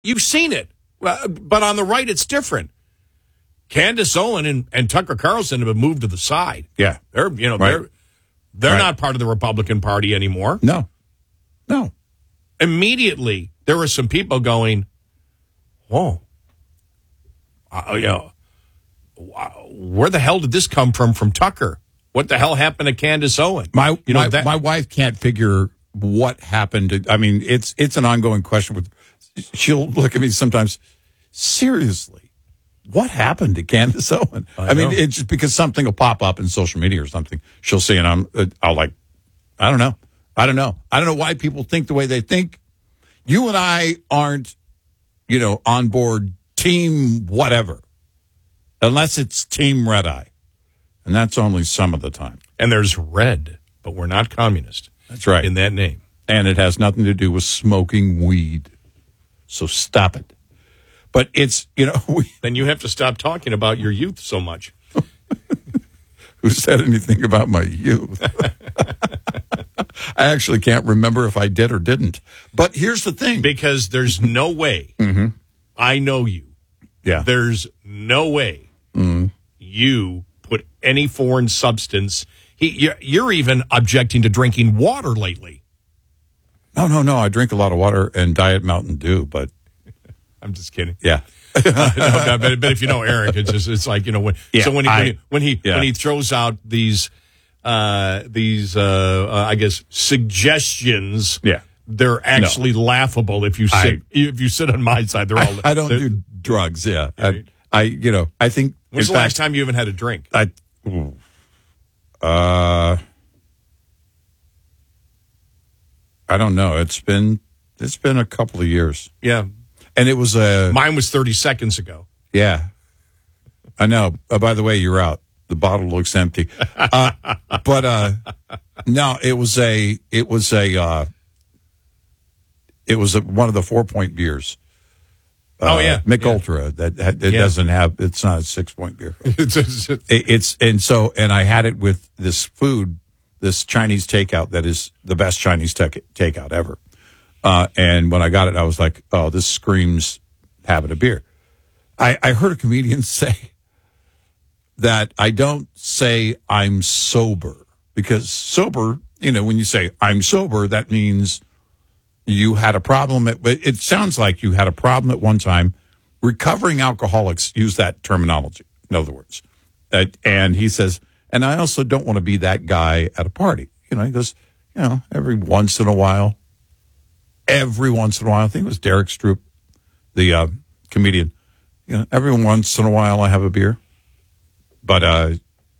You've seen it. But on the right, it's different. Candace Owen and Tucker Carlson have been moved to the side. Yeah. They're Right. they're not part of the Republican Party anymore. No. Immediately, there were some people going, whoa. Where the hell did this come from Tucker? What the hell happened to Candace Owen? My wife can't figure what happened. I mean, it's an ongoing question. She'll look at me sometimes. Seriously, what happened to Candace Owen? I mean, it's just because something will pop up in social media or something. She'll see, and I'll like, I don't know. I don't know why people think the way they think. You and I aren't, on board team whatever, unless it's team red eye. And that's only some of the time. And there's red, but we're not communist. That's right. In that name. And it has nothing to do with smoking weed. So stop it. But it's, then you have to stop talking about your youth so much. Who said anything about my youth? I actually can't remember if I did or didn't. But here's the thing. Because there's no way. Mm-hmm. I know you. Yeah. There's no way you put any foreign substance. You're even objecting to drinking water lately. No. I drink a lot of water and Diet Mountain Dew, but I'm just kidding. Yeah. No, but if you know Eric, it's like when he throws out these I guess suggestions. Yeah. They're actually laughable if you sit on my side. They're all. I don't do drugs. Yeah. I think. When's the last time you even had a drink? I don't know. It's been a couple of years. Yeah. And it was mine was 30 seconds ago. Yeah. I know. By the way, you're out. The bottle looks empty. But no, it was one of the 4-point beers. Mick Ultra. Doesn't have. It's not a 6-point beer. And I had it with this food, this Chinese takeout that is the best Chinese takeout ever. And when I got it, I was like, "Oh, this screams having a beer." I heard a comedian say that I don't say I'm sober because sober, when you say I'm sober, that means you had a problem. It sounds like you had a problem at one time. Recovering alcoholics use that terminology, in other words. And he says, and I also don't want to be that guy at a party. He goes, every once in a while, I think it was Derek Stroop, the comedian, every once in a while I have a beer. But I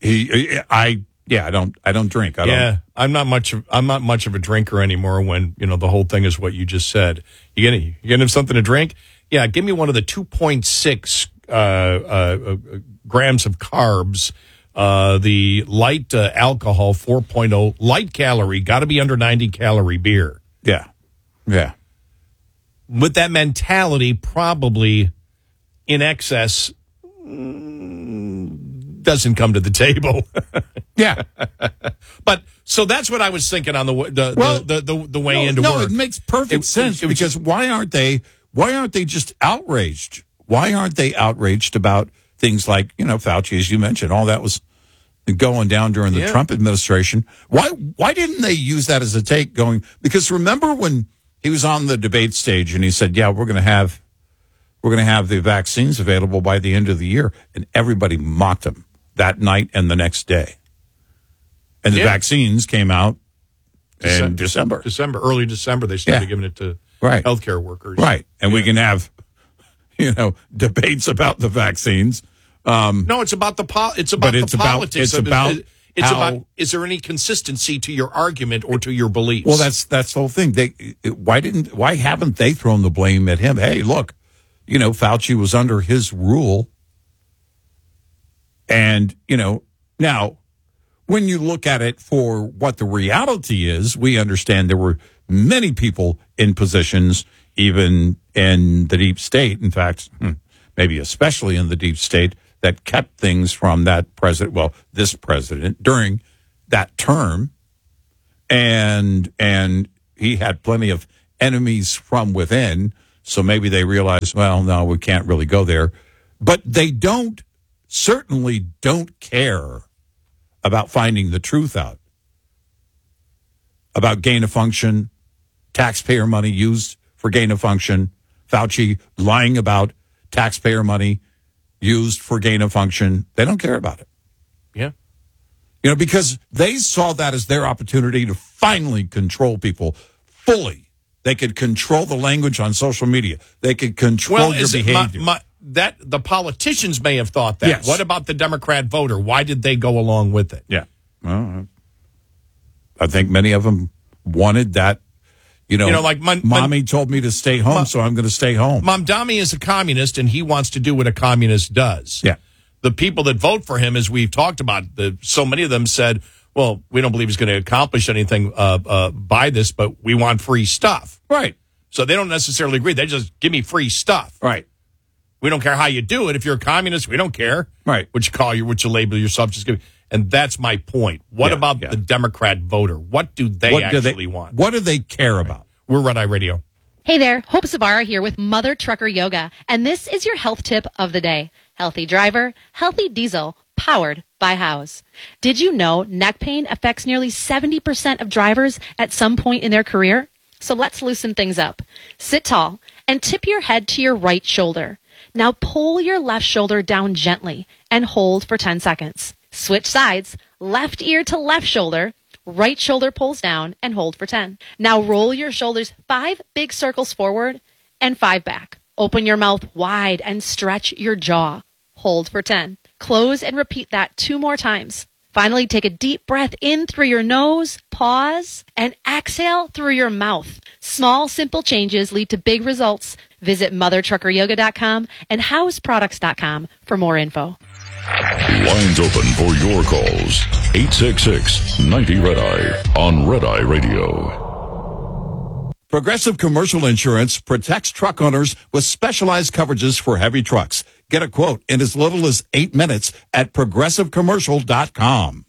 don't drink. I'm not much of a drinker anymore when, the whole thing is what you just said. You gonna have something to drink? Yeah, give me one of the 2.6 grams of carbs, the light alcohol 4.0, light calorie, got to be under 90 calorie beer. Yeah. Yeah. With that mentality, probably in excess doesn't come to the table. Yeah. But so that's what I was thinking on the way into work. No, it makes perfect sense because why aren't they just outraged? Why aren't they outraged about things like, Fauci, as you mentioned, all that was going down during the Trump administration? Why didn't they use that as a take going? Because remember when he was on the debate stage and he said, "Yeah, we're going to have the vaccines available by the end of the year," and everybody mocked him that night and the next day. And the vaccines came out in December. Early December, they started giving it to healthcare workers. Right. And we can have, debates about the vaccines. No, it's about the politics. Is there any consistency to your argument or to your beliefs? Well, that's the whole thing. Why haven't they thrown the blame at him? Hey, look, Fauci was under his rule. And, now when you look at it for what the reality is, we understand there were many people in positions, even in the deep state. In fact, maybe especially in the deep state, that kept things from that president, this president, during that term. And he had plenty of enemies from within. So maybe they realize, well, no, we can't really go there. But they certainly don't care about finding the truth out about gain of function, taxpayer money used for gain of function, Fauci lying about taxpayer money used for gain of function. They don't care about it. Yeah. Because they saw that as their opportunity to finally control people fully. They could control the language on social media. They could control your behavior. The politicians may have thought that. Yes. What about the Democrat voter? Why did they go along with it? Yeah. Well, I think many of them wanted that. Like Mommy told me to stay home, so I'm going to stay home. Mamdani is a communist, and he wants to do what a communist does. Yeah. The people that vote for him, as we've talked about, so many of them said, well, we don't believe he's going to accomplish anything by this, but we want free stuff. Right. So they don't necessarily agree. They just give me free stuff. Right. We don't care how you do it. If you're a communist, we don't care. Right. What you label yourself. Just give. And that's my point. What about the Democrat voter? What do they want? What do they care about? We're Red Eye Radio. Hey there, Hope Savara here with Mother Trucker Yoga, and this is your health tip of the day. Healthy driver, healthy diesel, powered by House. Did you know neck pain affects nearly 70% of drivers at some point in their career? So let's loosen things up. Sit tall and tip your head to your right shoulder. Now pull your left shoulder down gently and hold for 10 seconds. Switch sides, left ear to left shoulder, right shoulder pulls down and hold for 10. Now roll your shoulders 5 big circles forward and 5 back. Open your mouth wide and stretch your jaw. Hold for 10. Close and repeat that 2 more times. Finally, take a deep breath in through your nose, pause, and exhale through your mouth. Small, simple changes lead to big results. Visit mothertruckeryoga.com and houseproducts.com for more info. Lines open for your calls. 866-90-RED-EYE on Red Eye Radio. Progressive Commercial Insurance protects truck owners with specialized coverages for heavy trucks. Get a quote in as little as 8 minutes at progressivecommercial.com.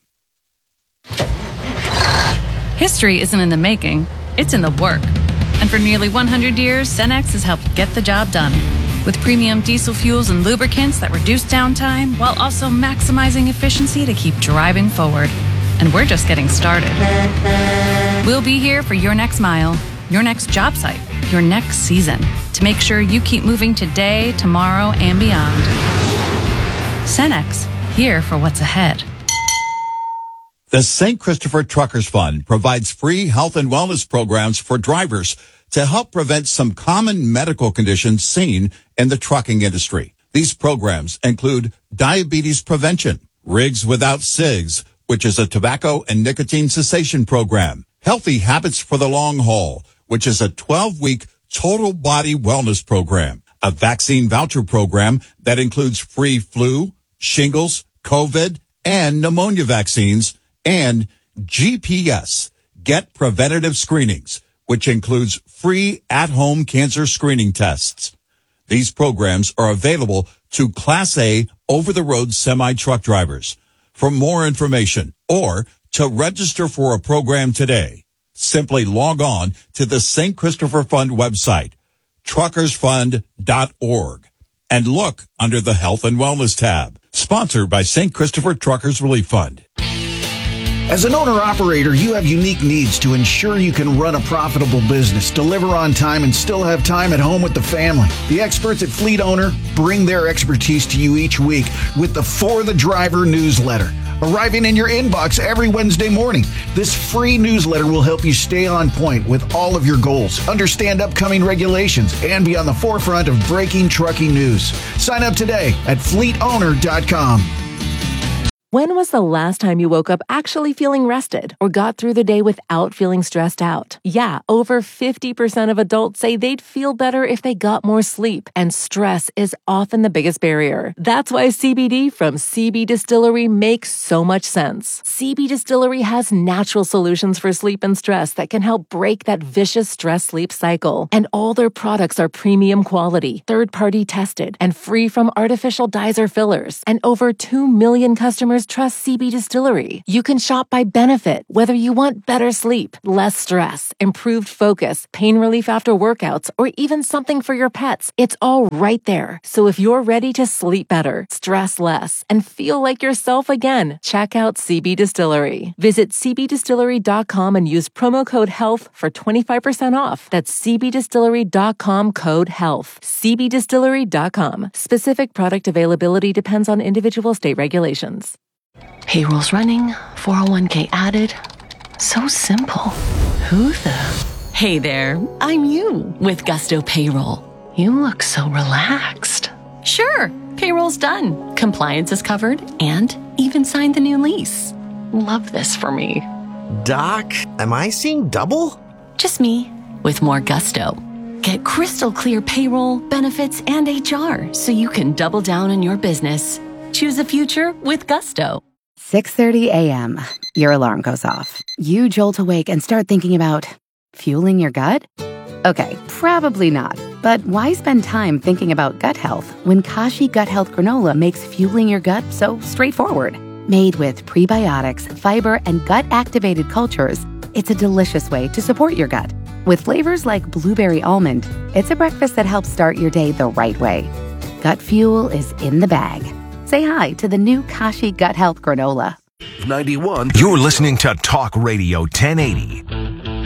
History isn't in the making, it's in the work. And for nearly 100 years, Cenex has helped get the job done. With premium diesel fuels and lubricants that reduce downtime while also maximizing efficiency to keep driving forward. And we're just getting started. We'll be here for your next mile, your next job site, your next season, to make sure you keep moving today, tomorrow, and beyond. Cenex, here for what's ahead. The St. Christopher Truckers Fund provides free health and wellness programs for drivers to help prevent some common medical conditions seen in the trucking industry. These programs include diabetes prevention, Rigs Without Cigs, which is a tobacco and nicotine cessation program, Healthy Habits for the Long Haul, which is a 12-week total body wellness program, a vaccine voucher program that includes free flu, shingles, COVID, and pneumonia vaccines, and GPS, Get Preventative Screenings, which includes free at-home cancer screening tests. These programs are available to Class A over-the-road semi-truck drivers. For more information or to register for a program today, simply log on to the St. Christopher Fund website, truckersfund.org, and look under the Health and Wellness tab. Sponsored by St. Christopher Truckers Relief Fund. As an owner-operator, you have unique needs to ensure you can run a profitable business, deliver on time, and still have time at home with the family. The experts at Fleet Owner bring their expertise to you each week with the For the Driver newsletter, arriving in your inbox every Wednesday morning. This free newsletter will help you stay on point with all of your goals, understand upcoming regulations, and be on the forefront of breaking trucking news. Sign up today at fleetowner.com. When was the last time you woke up actually feeling rested or got through the day without feeling stressed out? Yeah, over 50% of adults say they'd feel better if they got more sleep, and stress is often the biggest barrier. That's why CBD from CB Distillery makes so much sense. CB Distillery has natural solutions for sleep and stress that can help break that vicious stress-sleep cycle. And all their products are premium quality, third-party tested, and free from artificial dyes or fillers. And over 2 million customers customers trust CB Distillery. You can shop by benefit, whether you want better sleep, less stress, improved focus, pain relief after workouts, or even something for your pets. It's all right there. So if you're ready to sleep better, stress less, and feel like yourself again, check out CB Distillery. Visit cbdistillery.com and use promo code HEALTH for 25% off. That's cbdistillery.com, code HEALTH. cbdistillery.com. Specific product availability depends on individual state regulations. Payroll's running, 401k added. So simple. Who the? Hey there, I'm you with Gusto Payroll. You look so relaxed. Sure, payroll's done. Compliance is covered and even signed the new lease. Love this for me. Doc, am I seeing double? Just me with more Gusto. Get crystal clear payroll, benefits, and HR so you can double down on your business. Choose a future with Gusto. 6:30 a.m. Your alarm goes off. You jolt awake and start thinking about fueling your gut? Okay, probably not. But why spend time thinking about gut health when Kashi Gut Health Granola makes fueling your gut so straightforward? Made with prebiotics, fiber, and gut-activated cultures, it's a delicious way to support your gut. With flavors like blueberry almond, it's a breakfast that helps start your day the right way. Gut fuel is in the bag. Say hi to the new Kashi Gut Health Granola. 91. You're listening to Talk Radio 1080.